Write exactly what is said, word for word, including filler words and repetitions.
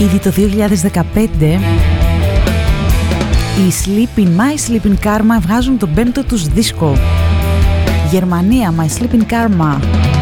Ήδη το δύο χιλιάδες δεκαπέντε οι Sleeping, My Sleeping Karma βγάζουν τον πέμπτο τους δίσκο. Γερμανία, My Sleeping Karma.